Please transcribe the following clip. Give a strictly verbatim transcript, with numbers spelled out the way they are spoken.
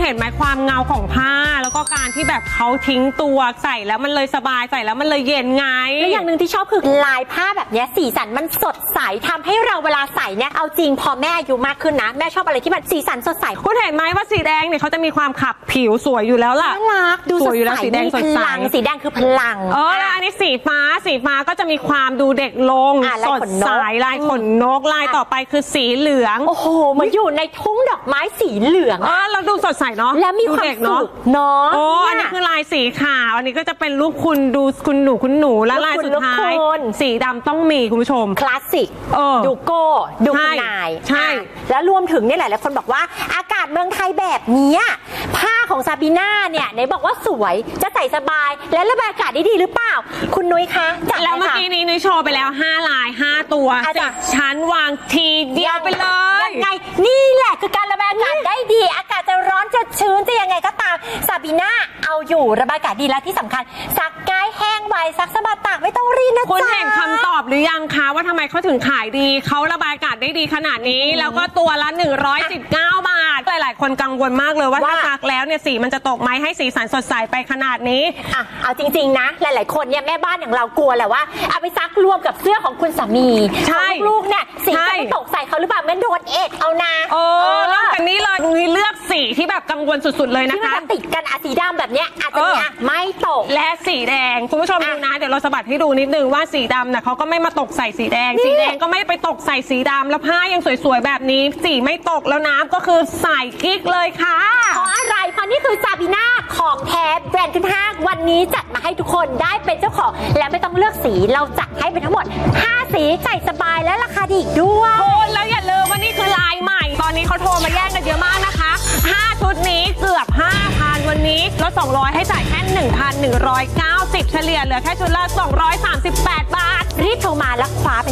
เห็นไหมความเงาของผ้าแล้วก็การที่แบบเขาทิ้งตัวใส่แล้วมันเลยสบายใส่แล้วมันเลยเย็นไงและอย่างหนึ่งที่ชอบคือลายผ้าแบบนี้สีสันมันสดใสทำให้เราเวลาใส่เนี่ยเอาจริงพอแม่อายุมากขึ้นนะแม่ชอบอะไรที่มันสีสันสดใสคุณเห็นไหมว่าสีแดงเนี่ยเขาจะมีความขับผิวสวยอยู่แล้วล่ะน่ารักดูสดใสสีแดงสดใสสีแดงคือพลังเออแล้วอันนี้สีฟ้าสีฟ้าก็จะมีความดูเด็กลงสดใสลายขนนกลายต่อไปคือสีเหลืองโอ้โหมันอยู่ในทุ่งดอกไม้สีเหลืองเออเราดูสดใสเนาะและมีความสุขเนาะโอ้อันนี้คือลายสีขาวอันนี้ก็จะเป็นรูปคุณดูคุณหนูคุณหนูและลายสุดท้ายสีดำต้องมีคุณผู้ชมคลาสสิกดูโก้ดูนายใช่แล้วรวมถึงนี่หลายๆคนบอกว่าอากาศเมืองไทยแบบนี้ผ้าของซาบีน่าเนี่ยไหนบอกว่าสวยจะใส่สบายและระบายอากาศได้ดีหรือเปล่าคุณนุ้ยคะแล้วเมื่อกี้นี้นุ้ยโชว์ไปแล้วห้าลายห้าตัวสิบชั้นวางทีเดียวไปเลยยังไงนี่แหละคือการระบายอากาศได้ดีอากาศจะร้อนจะชื้นจะยังไงก็ตามซาบีน่าเอาอยู่ระบายอากาศดีและที่สำคัญซักง่ายแห้งไวซักสะบัดตากไม่ต้องรีดนะจ๊ะคุณเห็นคำตอบหรือยังคะว่าทำไมเขาถึงขายดีเขาระบายอากาศได้ดีขนาดนี้แล้วก็ตัวละหนึ่งร้อยสิบเก้าบาทหลายๆคนกังวลมากเลยว่าถ้าซักแล้วเนี่ยสีมันจะตกไหมให้สีสันสดใสไปขนาดนี้อ่ะเอาจริงๆนะหลายๆคนเนี่ยแม่บ้านอย่างเรากลัวแหละว่าเอาไปซักรวมกับเสื้อของคุณสามีลูกเนี่ยสีจะไม่ตกใส่เขาหรือเปล่ามันโดนเอ็ดเอานะเออเรื่องกันนี้เลยมีเลือกสีที่แบบกังวลสุดๆเลยนะคะที่มันติดกันอ่ะสีดำแบบเนี้ยอาจจะเนี่ยไม่ตกและสีแดงคุณผู้ชมดูนะเดี๋ยวเราสะบัดให้ดูนิดนึงว่าสีดำเนี่ยเขาก็ไม่มาตกใส่สีแดงสีแดงก็ไม่ไปตกใส่สีดำแล้วผ้ายังสวยๆแบบนี้สีไม่ตกแล้วน้ำก็คือใส่กิ๊กเลยค่ะเพราะอะไรเพราะนี่คือซาบีน่าของแท้แบรนด์ขึ้นห้างวันนี้จัดมาให้ทุกคนได้เป็นเจ้าของและไม่ต้องเลือกสีเราจัดให้เป็นทั้งหมดห้าสีใส่สบายและราคาดีด้วยโอ้แล้วอย่าลืมว่านี่คือลายใหม่ตอนนี้เขาโทรมาแย่งกันเยอะมากนะคะห้าชุดนี้เกือบ ห้าพัน วันนี้ลดสองร้อยให้จ่ายแค่ หนึ่งพันหนึ่งร้อยเก้าสิบ เฉลี่ยเหลือแค่ชุดละสองร้อยสามสิบแปดบาทรีบโทรมาแล้วคว้าเป็น